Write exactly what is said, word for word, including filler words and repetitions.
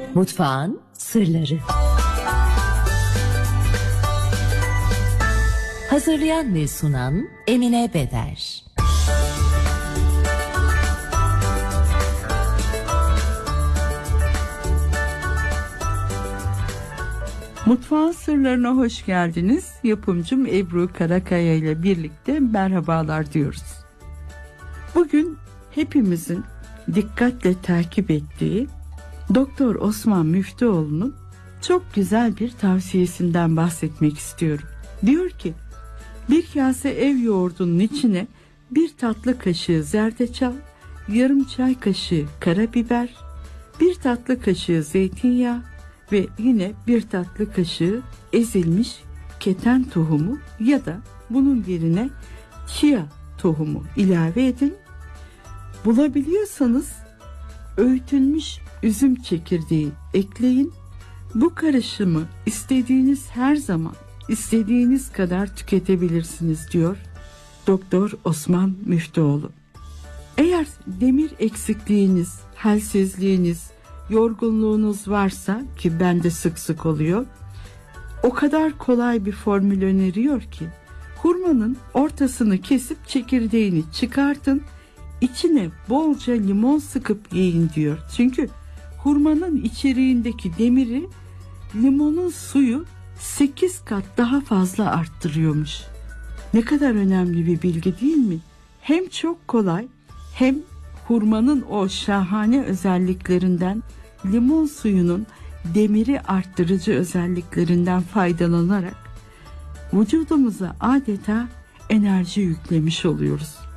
Mutfağın sırları. Hazırlayan ve sunan Emine Beder. Mutfağın sırlarına hoş geldiniz. Yapımcım Ebru Karakaya ile birlikte merhabalar diyoruz. Bugün hepimizin dikkatle takip ettiği Doktor Osman Müftüoğlu'nun çok güzel bir tavsiyesinden bahsetmek istiyorum. Diyor ki, bir kase ev yoğurdunun içine bir tatlı kaşığı zerdeçal, yarım çay kaşığı karabiber, bir tatlı kaşığı zeytinyağı ve yine bir tatlı kaşığı ezilmiş keten tohumu ya da bunun yerine chia tohumu ilave edin. Bulabiliyorsanız öğütülmüş üzüm çekirdeği ekleyin. Bu karışımı istediğiniz her zaman, istediğiniz kadar tüketebilirsiniz diyor Doktor Osman Müftüoğlu. Eğer demir eksikliğiniz, halsizliğiniz, yorgunluğunuz varsa, ki bende sık sık oluyor, o kadar kolay bir formül öneriyor ki, hurmanın ortasını kesip çekirdeğini çıkartın, içine bolca limon sıkıp yiyin diyor. Çünkü hurmanın içeriğindeki demiri limonun suyu sekiz kat daha fazla arttırıyormuş. Ne kadar önemli bir bilgi değil mi? Hem çok kolay, hem hurmanın o şahane özelliklerinden, limon suyunun demiri arttırıcı özelliklerinden faydalanarak vücudumuza adeta enerji yüklemiş oluyoruz.